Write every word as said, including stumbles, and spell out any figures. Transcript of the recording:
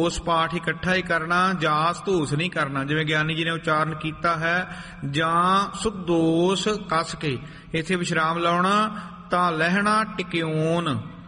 ਉਸ ਪਾਠ ਇਕੱਠਾ ਹੀ ਕਰਨਾ, ਜਾਸ ਧੂਸ ਨਹੀਂ ਕਰਨਾ। ਜਿਵੇਂ ਗਿਆਨੀ ਜੀ ਨੇ ਉਚਾਰਨ ਕੀਤਾ ਹੈ, ਜਾਂ ਸੁਦੋਸ ਕੱਸ ਕੇ ਇੱਥੇ ਵਿਸ਼ਰਾਮ ਲਾਉਣਾ, ਤਾਂ ਲਹਿਣਾ ਟਿਕਿਓਨ